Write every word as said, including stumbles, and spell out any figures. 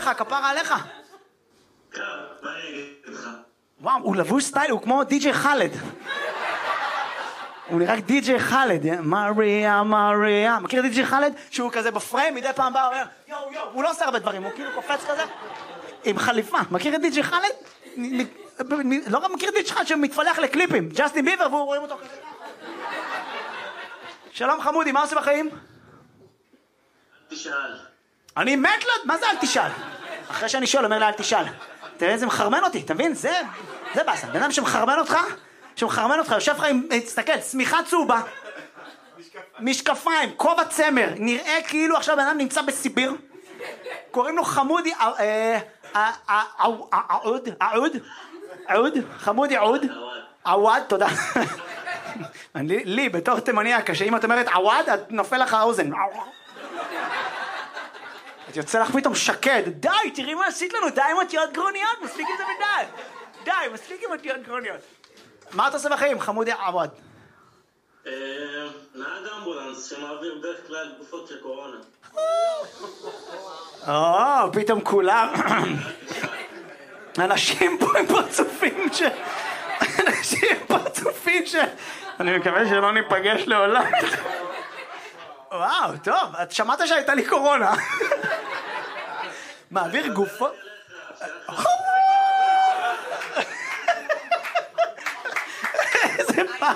שלך, כפרה עליך? כן, מה אני אגיד לך? וואו, הוא לבוש סטייל, הוא כמו די-ג'יי חלד. הוא נראה רק די-ג'יי חלד, מריה, מריה. מכיר די-ג'יי חלד? שהוא כזה בפריים, מדי פעם בא, אומר, יואו, יואו, הוא לא עושה הרבה דברים, הוא כאילו קופץ כזה, עם חליפה. מכיר את די-ג'יי חלד? לא רק מכיר את די-ג'יי חלד שמתפלח לקליפים, ג'סטין ביבר, והוא רואים אותו כזה. שלום חמודי, מה עושה בחיים? תשאל. אני מת לו, מה זה אל תשאל? אחרי שאני שואל, אומר לה אל תשאל. תראה, זה מחרמן אותי, אתה מבין? זה, זה באסה. בן אדם שמחרמן אותך, שמחרמן אותך, יושב לך עם, תסתכל, צמיחה צהובה, משקפיים, כובע צמר, נראה כאילו עכשיו בן אדם נמצא בסיביר, קוראים לו חמודי, עוד, עוד, עוד, חמודי עוד, עווד, תודה. לי, בתור תימניה, כשאם את אומרת עווד, את נופל לך האוזן. את יוצא לך פתאום שקד, די, תראי מה עשית לנו, די עם אותיות גרוניות, מספיק עם זה מדי, די, מספיק עם אותיות גרוניות. מה אתה עושה בחיים, חמודי עווד? נהג אמבולנס שמעביר בדרך כלל גופות של קורונה. או, פתאום כולם, אנשים פה הם פרצופים ש... אנשים פרצופים ש... אני מקווה שלא ניפגש לעולם. וואו, טוב, את שמעת שהייתה לי קורונה. מעביר גופות... איזה פעם.